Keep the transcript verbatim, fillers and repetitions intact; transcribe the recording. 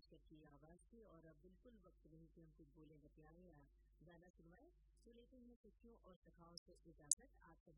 मंगेशकर की आवाज थी। और अब बिल्कुल वक्त नहीं कि हम कुछ बोले बतियाएं या गाना सुनवाएं, तो लेते हैं सखियों और सखाओं से इजाजत। आप